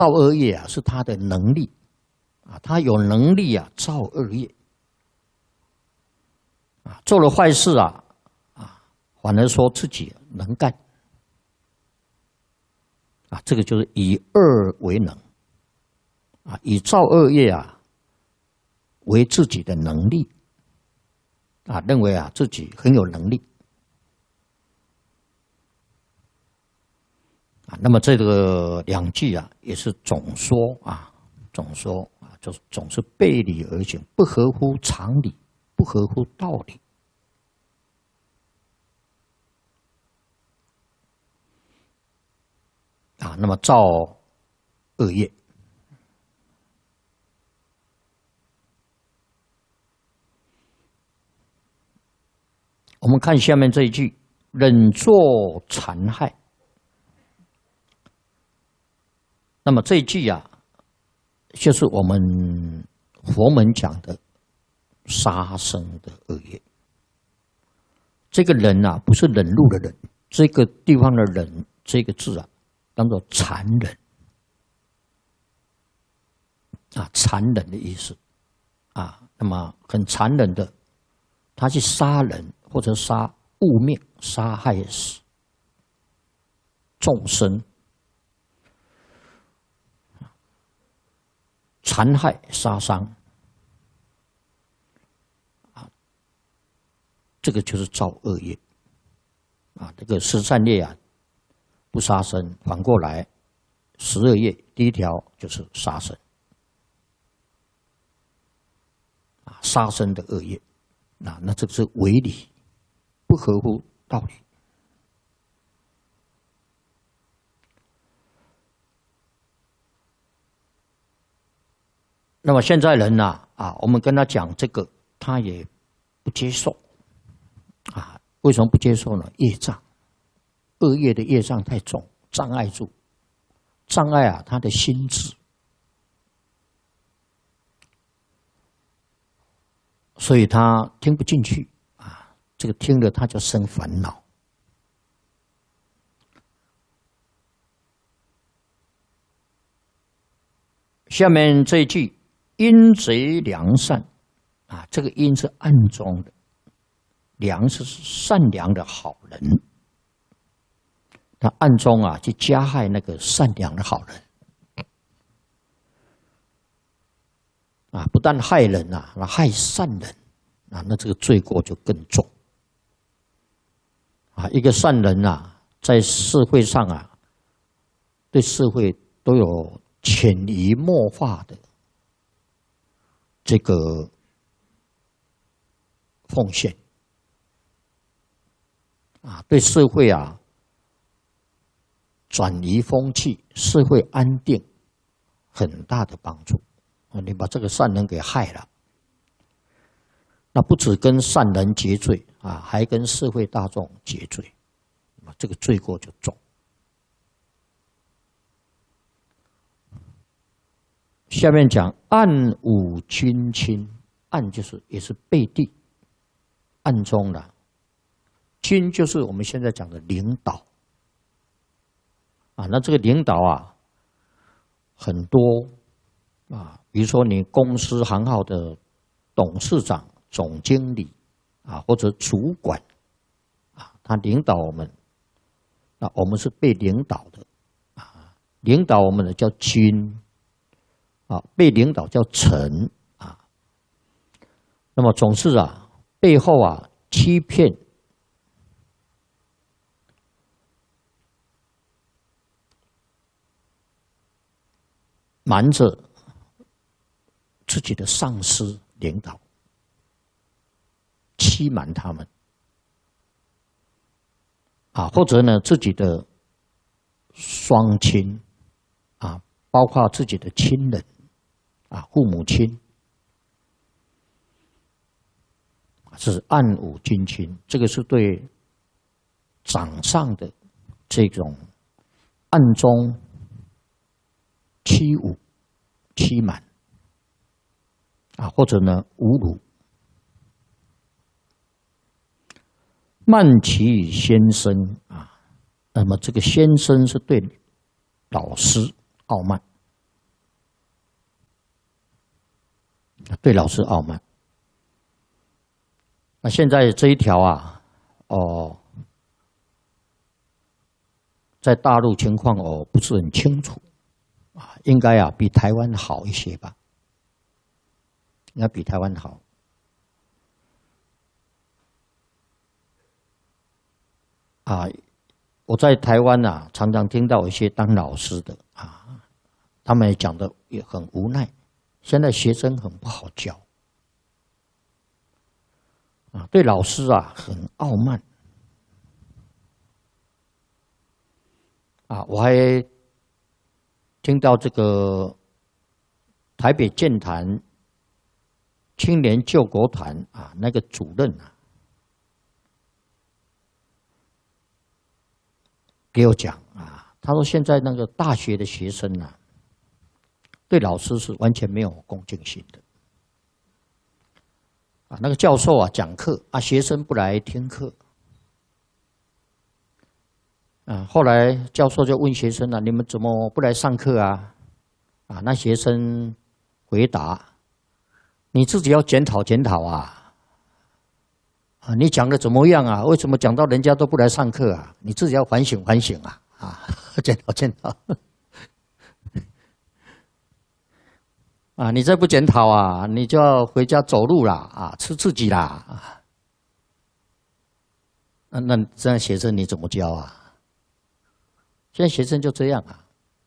造恶业啊，是他的能力啊，他有能力啊造恶业啊，做了坏事啊，反而说自己能干啊，这个就是以恶为能啊，以造恶业啊为自己的能力啊，认为啊自己很有能力啊。那么这个两句啊，也是总说啊，就是总是背理而行，不合乎常理，不合乎道理啊。那么造恶业。我们看下面这一句：忍作残害。那么这一句啊，就是我们佛门讲的杀生的恶业。这个忍啊，不是忍辱的忍，这个地方的忍这个字啊，当作残忍啊，残忍的意思啊。那么很残忍的，他去杀人或者杀物命，杀害众生，残害杀伤啊，这个就是造恶业啊。这个十善业啊，不杀生，反过来12业第一条就是杀生啊，杀生的恶业啊，那这个是违理，不合乎道理。那么现在人呢我们跟他讲这个，他也不接受啊。为什么不接受呢？业障，恶业的业障太重，障碍住，障碍啊他的心智，所以他听不进去啊。这个听了他就生烦恼。下面这一句：阴贼良善啊，这个阴是暗中的，良是善良的好人，他暗中啊去加害那个善良的好人啊，不但害人啊，那害善人啊，那这个罪过就更重啊。一个善人啊，在社会上啊，对社会都有潜移默化的这个奉献啊，对社会啊转移风气、社会安定很大的帮助啊。你把这个善人给害了，那不只跟善人结罪啊，还跟社会大众结罪，这个罪过就重。下面讲暗侮君亲，暗就是也是背地，暗中的君就是我们现在讲的领导啊。那这个领导啊很多啊，比如说你公司行号的董事长、总经理啊，或者主管啊，他领导我们，那我们是被领导的啊，领导我们的叫君。啊，被领导叫臣啊，那么总是啊背后啊欺骗瞒着自己的上司领导，欺瞒他们啊，或者呢自己的双亲啊，包括自己的亲人。啊，父母亲是暗侮君亲，这个是对长上的这种暗中欺侮、欺瞒啊，或者呢侮辱。慢其先生啊，那么这个先生是对老师傲慢对老师傲慢。那现在这一条啊，在大陆情况不是很清楚啊，应该啊比台湾好一些吧，应该比台湾好。啊，我在台湾啊，常常听到一些当老师的啊，他们讲的也很无奈，现在学生很不好教啊，对老师啊很傲慢啊。我还听到这个台北剑潭青年救国团啊，那个主任啊，给我讲啊，他说现在那个大学的学生啊，对老师是完全没有恭敬心的啊。那个教授啊讲课啊，学生不来听课啊。后来教授就问学生啊，你们怎么不来上课啊？啊，那学生回答：你自己要检讨检讨啊。啊，你讲的怎么样啊？为什么讲到人家都不来上课啊？你自己要反省反省啊！啊，检讨检讨。啊，你再不检讨啊，你就要回家走路啦，啊，吃自己啦。那这样学生你怎么教啊？现在学生就这样啊。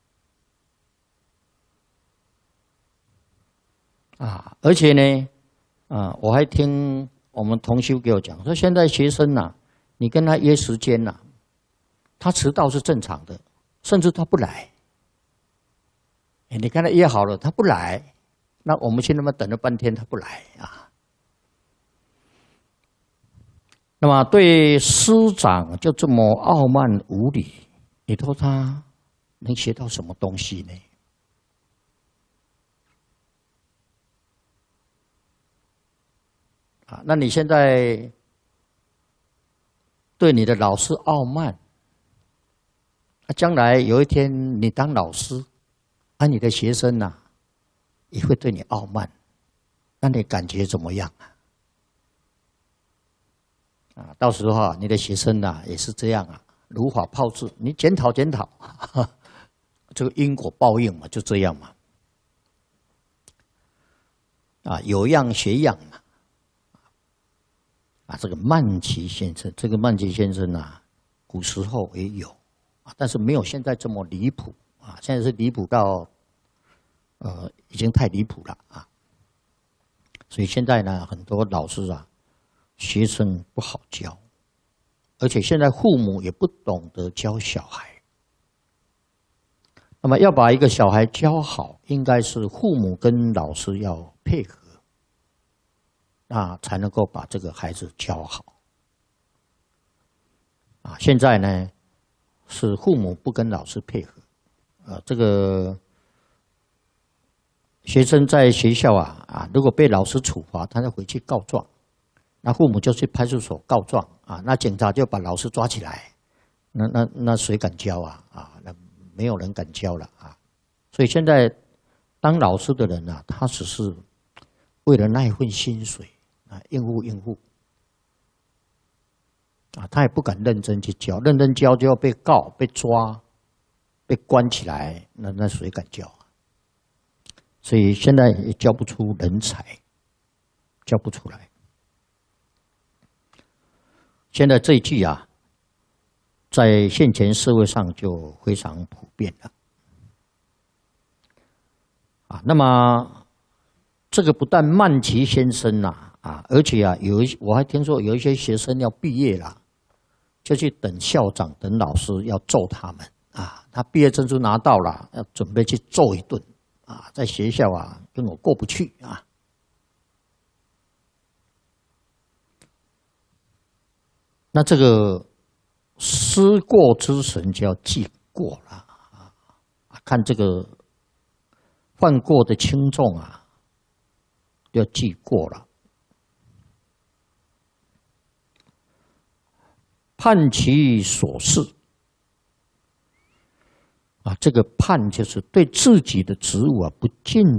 啊，而且呢，啊，我还听我们同修给我讲说，现在学生呐，你跟他约时间呐，他迟到是正常的，甚至他不来。你跟他约好了，他不来，那我们去那么等了半天，他不来啊。那么对师长就这么傲慢无礼，你说他能学到什么东西呢？啊，那你现在对你的老师傲慢，将来有一天你当老师，你的学生呐，也会对你傲慢，那你感觉怎么样啊？啊，到时候啊，你的学生呐也是这样啊，如法炮制，你检讨检讨，这个因果报应嘛，就这样嘛。啊，有样学样嘛。啊，这个曼奇先生，这个曼奇先生啊，古时候也有啊，但是没有现在这么离谱啊。现在是离谱到，已经太离谱了啊。所以现在呢，很多老师啊，学生不好教，而且现在父母也不懂得教小孩。那么要把一个小孩教好，应该是父母跟老师要配合。那才能够把这个孩子教好啊！现在呢，是父母不跟老师配合，这个学生在学校啊，如果被老师处罚，他就回去告状，那父母就去派出所告状啊，那警察就把老师抓起来，那谁敢教啊？啊，那没有人敢教了啊！所以现在当老师的人啊，他只是为了那一份薪水。啊，应付，啊，他也不敢认真去教，认真教就要被告、被抓、被关起来，那谁敢教啊？所以现在也教不出人才，教不出来。现在这一句啊，在现前社会上就非常普遍了。啊，那么这个不但曼奇先生呐。啊，而且啊，我还听说有一些学生要毕业了，就去等校长、等老师要揍他们啊。他毕业证书拿到了，要准备去揍一顿啊，在学校啊跟我过不去啊。那这个思过之神就要记过了啊，看这个犯过的轻重啊，要记过了。判其所事啊，这个判就是对自己的职务啊不尽